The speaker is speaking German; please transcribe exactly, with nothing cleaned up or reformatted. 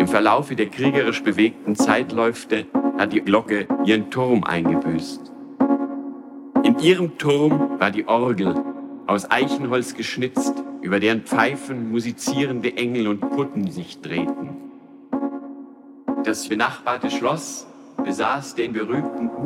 Im Verlaufe der kriegerisch bewegten Zeitläufte hat die Glocke ihren Turm eingebüßt. In ihrem Turm war die Orgel, aus Eichenholz geschnitzt, über deren Pfeifen musizierende Engel und Putten sich drehten. Das benachbarte Schloss besaß den berühmten